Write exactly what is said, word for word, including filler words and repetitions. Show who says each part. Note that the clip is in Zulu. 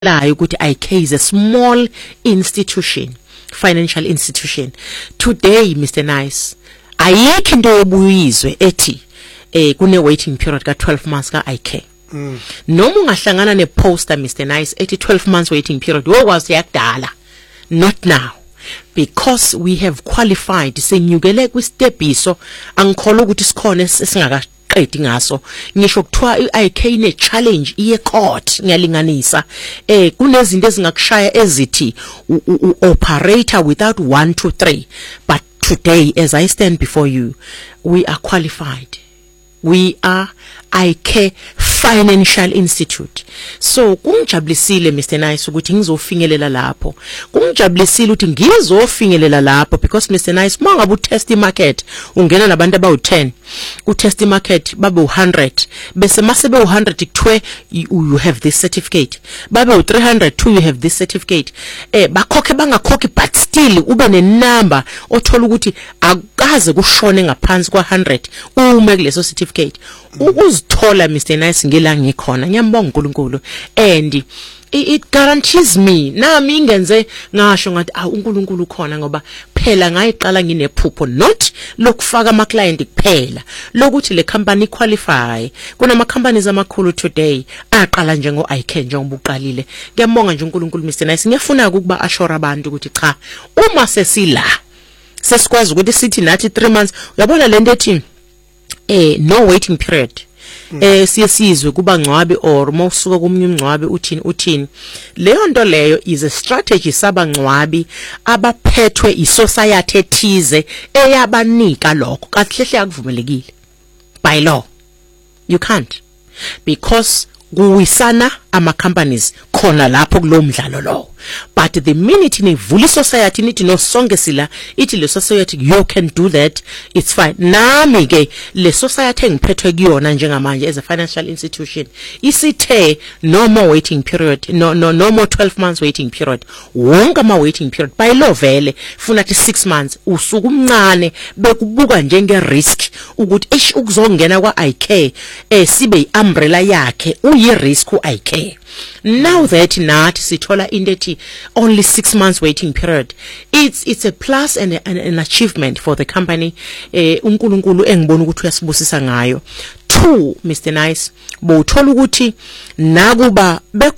Speaker 1: layo ukuthi I K is a small institution, financial institution. Today, Mister Nice, ayikho into yobuyizwe ethi eh kune waiting period ka twelve months ka I K. Mm. Noma ungahlangana ne poster Mister Nice ethi twelve months waiting period, wokwazi yakudala. Not now. Because we have qualified senyukele kwistepiso angikholwa ukuthi sikhona esingaka qedi ngaso ngisho kuthiwa I K ne challenge iye court ngiyalinganisa eh kunezinto ezingakushaya ezithi operator without one two three, but today as I stand before you we are qualified. We are I K Financial Institute. So kungijabulisile Mister Nice ukuthi ngizofingelela lapho. Kungijabulisile ukuthi ngizofingelela lapho because Mister Nice mangabe utest market ungena nabantu abawu ten, utest market babe u one hundred, bese masebe u one hundred kuthiwe you have this certificate. Babe u three hundred too you have this certificate. Eh bakhokhe bangakhokhi but still ube ne number othola ukuthi akaze kushone ngaphansi kwa one hundred uma kuleso certificate. Uzithola Mister Nice ngela ngikhona ngiyambonga uNkulunkulu and it guarantees me nami ingenze ngasho ngathi ah uNkulunkulu khona ngoba phela ngayiqala nginephupho not lokufaka ama client kuphela lokuthi le company qualify. Kunama companies amakhulu today aqala njengo I K njengoba uqalile. Ngiyambonga nje uNkulunkulu Mister Nice, ngiyafuna ukuba assure abantu ukuthi cha uma sesila sesikwazi ukuthi sithi nathi three months uyabona lento ethi eh no waiting period. Mm. Eh siyesizwe kuba ngcwabe or mawusuka kumnye umncwabe uthini uthini leyo nto leyo is a strategy sabangcwabi abaphethwe isociety ethize eyabanika lokho kahle akuvumelekile by law. You can't, because kuwisana ama companies khona lapho kulo mdlalo lo. But the minute nivula society nithi no sonke sila ithi le society you can do that, it's fine. Nami ke le society engiphethwe kuyona njengamanje as a financial institution isithe no more waiting period, no no no more twelve months waiting period. Wonke ama waiting period by law vele funa thi six months usuku umncane bekubuka njenge risk ukuthi eish ukuzongena kwa I K eh sibe umbrella yakhe uyi risk u I K. Now that nathi sithola into ethi only six months waiting period, it's it's a plus and a, an, an achievement for the company. eh uNkulunkulu engibona ukuthi uyasibusisa ngayo. Two, Mister Nice, bowuthola ukuthi nakuba